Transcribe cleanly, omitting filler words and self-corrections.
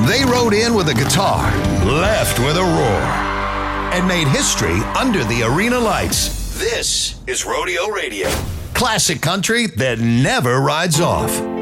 They rode in with a guitar, left with a roar, and made history under the arena lights. This is Rodeo Radio. Classic country that never rides off.